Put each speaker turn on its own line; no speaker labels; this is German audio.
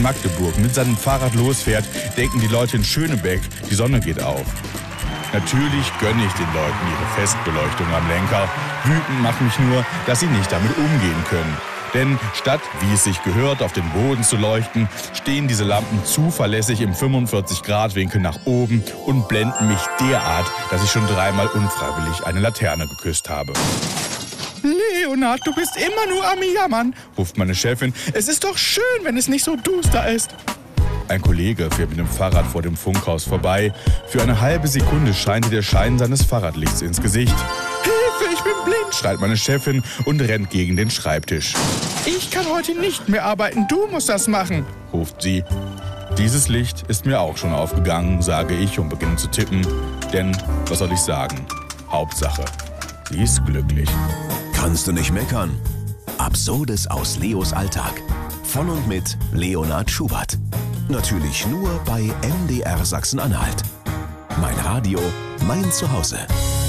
in Magdeburg mit seinem Fahrrad losfährt, denken die Leute in Schönebeck, die Sonne geht auf. Natürlich gönne ich den Leuten ihre Festbeleuchtung am Lenker. Wütend macht mich nur, dass sie nicht damit umgehen können. Denn statt, wie es sich gehört, auf den Boden zu leuchten, stehen diese Lampen zuverlässig im 45-Grad-Winkel nach oben und blenden mich derart, dass ich schon 3-mal unfreiwillig eine Laterne geküsst habe. Leonard, du bist immer nur am Jammern, ruft meine Chefin. Es ist doch schön, wenn es nicht so duster ist. Ein Kollege fährt mit dem Fahrrad vor dem Funkhaus vorbei. Für eine halbe Sekunde scheint ihr der Schein seines Fahrradlichts ins Gesicht. Hilfe, ich bin blind, schreit meine Chefin und rennt gegen den Schreibtisch. Ich kann heute nicht mehr arbeiten, du musst das machen, ruft sie. Dieses Licht ist mir auch schon aufgegangen, sage ich und beginne zu tippen. Denn, was soll ich sagen? Hauptsache, sie ist glücklich.
Kannst du nicht meckern? Absurdes aus Leos Alltag. Von und mit Leonard Schubert. Natürlich nur bei MDR Sachsen-Anhalt. Mein Radio, mein Zuhause.